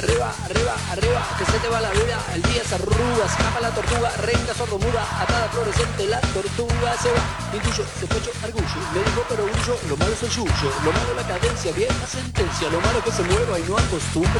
arriba, arriba, arriba, que se te va la vida, el día se arruga, escapa la tortuga, renga sordomuda, atada fluorescente, la tortuga se va, intuyo, sospecho, argullo, me dijo pero grullo, lo malo es el yuyo, lo malo la cadencia, vieja sentencia, lo malo que se mueva y no acostumbre